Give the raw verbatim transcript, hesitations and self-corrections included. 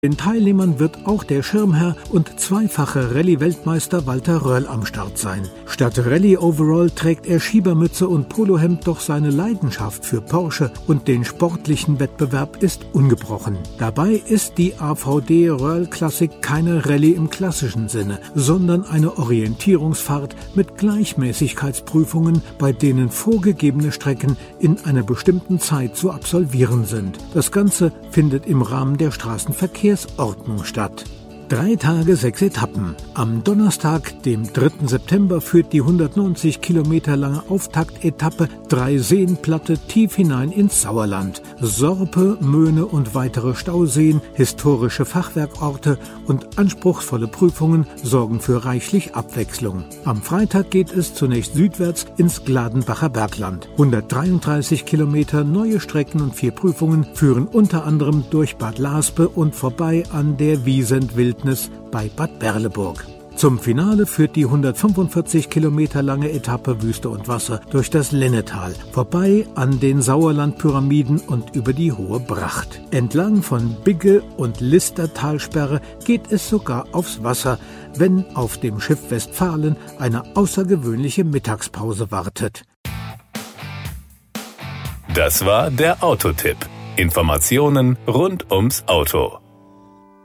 Den Teilnehmern wird auch der Schirmherr und zweifache Rallye-Weltmeister Walter Röhrl am Start sein. Statt Rallye-Overall trägt er Schiebermütze und Polohemd, doch seine Leidenschaft für Porsche und den sportlichen Wettbewerb ist ungebrochen. Dabei ist die A V D Röhrl Classic keine Rallye im klassischen Sinne, sondern eine Orientierungsfahrt mit Gleichmäßigkeitsprüfungen, bei denen vorgegebene Strecken in einer bestimmten Zeit zu absolvieren sind. Das Ganze findet im Rahmen der Straßenverkehrsordnung statt. Drei Tage, sechs Etappen. Am Donnerstag, dem dritten September, führt die hundertneunzig Kilometer lange Auftaktetappe drei Seenplatte tief hinein ins Sauerland. Sorpe, Möhne und weitere Stauseen, historische Fachwerkorte und anspruchsvolle Prüfungen sorgen für reichlich Abwechslung. Am Freitag geht es zunächst südwärts ins Gladenbacher Bergland. hundertdreiunddreißig Kilometer neue Strecken und vier Prüfungen führen unter anderem durch Bad Laspe und vorbei an der Wiesent-Wildnis bei Bad Berleburg. Zum Finale führt die hundertfünfundvierzig Kilometer lange Etappe Wüste und Wasser durch das Lennetal, vorbei an den Sauerlandpyramiden und über die Hohe Bracht. Entlang von Bigge und Listertalsperre geht es sogar aufs Wasser, wenn auf dem Schiff Westfalen eine außergewöhnliche Mittagspause wartet. Das war der Autotipp. Informationen rund ums Auto.